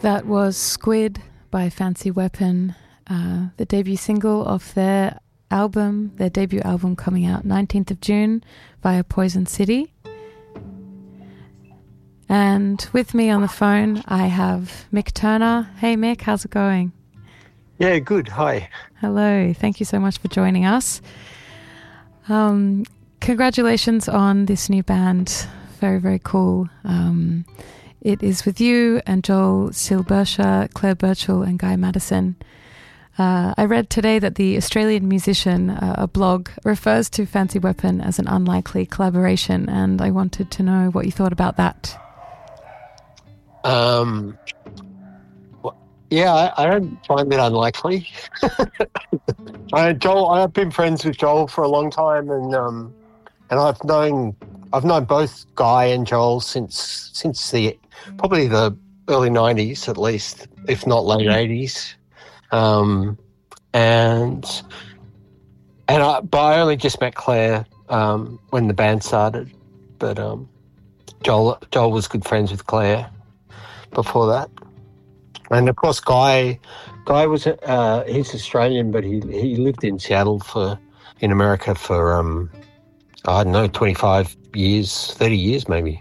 That was Squid by Fancy Weapon, the debut single of their debut album coming out 19th of June via Poison City. And with me on the phone, I have Mick Turner. Hey Mick, how's it going? Yeah, good. Hi. Hello. Thank you so much for joining us. Congratulations on this new band. Very, very cool. It is with you and Joel Silberscher, Claire Birchall and Guy Madison. I read today that the Australian Musician, a blog, refers to Fancy Weapon as an unlikely collaboration, and I wanted to know what you thought about that. Yeah, I don't find it unlikely. I've been friends with Joel for a long time, and I've known both Guy and Joel since probably the early 90s at least, if not late 80s. But I only just met Claire when the band started. But Joel was good friends with Claire before that. And of course, Guy was he's Australian, but he lived in Seattle in America for I don't know, 25 years, 30 years maybe.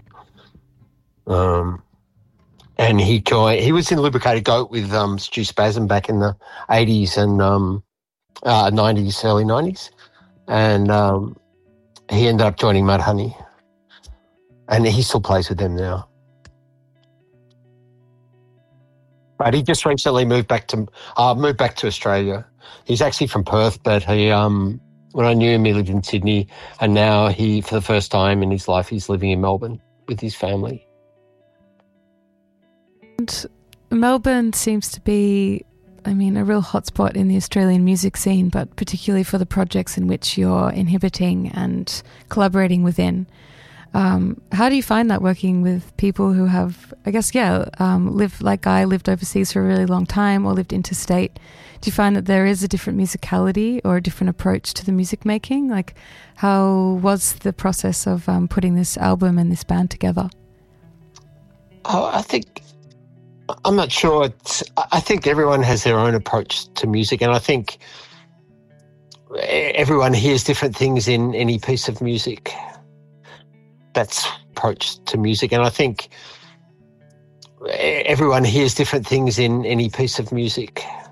And he was in Lubricated Goat with Stu Spasm back in the 80s and 90s, early 90s. And he ended up joining Mudhoney. And he still plays with them now. But he just recently moved back to Australia. He's actually from Perth, but he when I knew him, he lived in Sydney, and now for the first time in his life, he's living in Melbourne with his family. And Melbourne seems to be, a real hotspot in the Australian music scene, but particularly for the projects in which you're inhibiting and collaborating within. How do you find that working with people who have, lived overseas for a really long time or lived interstate? Do you find that there is a different musicality or a different approach to the music making? Like, how was the process of putting this album and this band together? I'm not sure. I think everyone has their own approach to music, and I think everyone hears different things in any piece of music. That's approach to music, and I think everyone hears different things in any piece of music.